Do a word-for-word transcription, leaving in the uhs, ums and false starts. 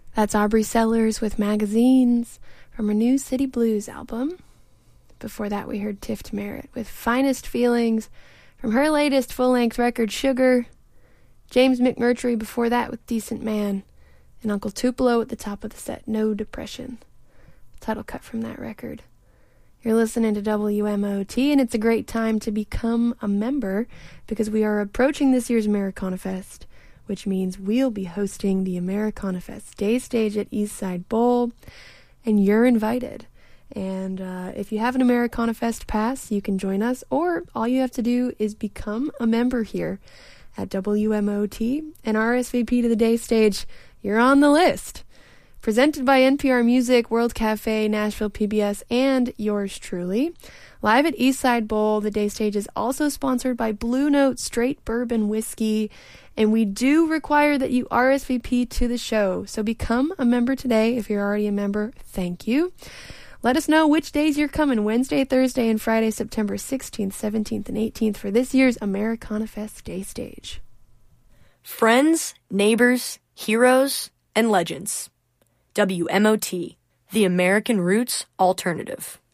That's Aubrey Sellers with Magazines from her new City Blues album. Before that, we heard Tift Merritt with Finest Feelings from her latest full-length record, Sugar. James McMurtry before that with Decent Man. And Uncle Tupelo at the top of the set, No Depression. Title cut from that record. You're listening to W M O T, and it's a great time to become a member because we are approaching this year's Americana Fest, which means we'll be hosting the Americana Fest Day Stage at Eastside Bowl, and you're invited. And uh, if you have an Americana Fest pass, you can join us, or all you have to do is become a member here at W M O T and R S V P to the Day Stage. You're on the list. Presented by N P R Music, World Cafe, Nashville P B S, and yours truly. Live at Eastside Bowl, the Day Stage is also sponsored by Blue Note Straight Bourbon Whiskey, and we do require that you R S V P to the show. So become a member today. If you're already a member, thank you. Let us know which days you're coming, Wednesday, Thursday, and Friday, September sixteenth, seventeenth, and eighteenth for this year's Americana Fest Day Stage. Friends, neighbors, heroes, and legends. W M O T, the American Roots Alternative.